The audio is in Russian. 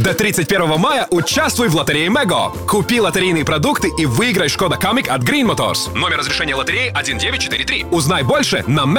До 31 мая участвуй в лотерее Мего. Купи лотерейные продукты и выиграй Шкода Камик от Green Motors. Номер разрешения лотереи 1943. Узнай больше на